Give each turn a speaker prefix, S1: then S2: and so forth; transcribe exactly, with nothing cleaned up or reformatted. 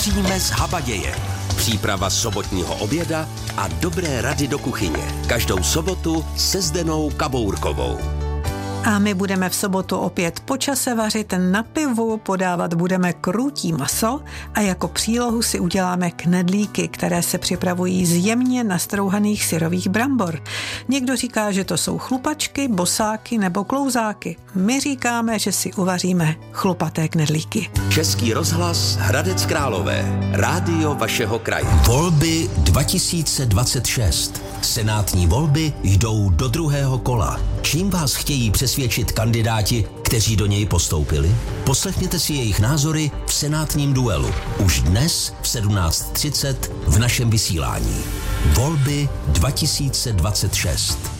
S1: Vaříme z habaděje. Příprava sobotního oběda a dobré rady do kuchyně. Každou sobotu se Zdenou Kabourkovou.
S2: A my budeme v sobotu opět po čase vařit na pivu, podávat budeme krůtí maso a jako přílohu si uděláme knedlíky, které se připravují z jemně nastrouhaných syrových brambor. Někdo říká, že to jsou chlupačky, bosáky nebo klouzáky. My říkáme, že si uvaříme chlupaté knedlíky.
S1: Český rozhlas Hradec Králové. Rádio vašeho kraje.
S3: Volby dva tisíce dvacet šest. Senátní volby jdou do druhého kola. Čím vás chtějí přesvědčit kandidáti, kteří do něj postoupili? Poslechněte si jejich názory v senátním duelu. Už dnes v sedmnáct třicet v našem vysílání. Volby dva tisíce dvacet šest.